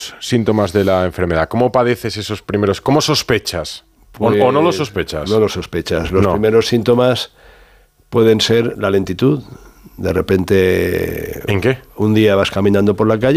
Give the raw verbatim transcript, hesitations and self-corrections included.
síntomas de la enfermedad? ¿Cómo padeces esos primeros? ¿Cómo sospechas? Pues, ¿O, ¿O no lo sospechas? No lo sospechas. Los no. primeros síntomas pueden ser la lentitud. De repente... ¿En qué? Un día vas caminando por la calle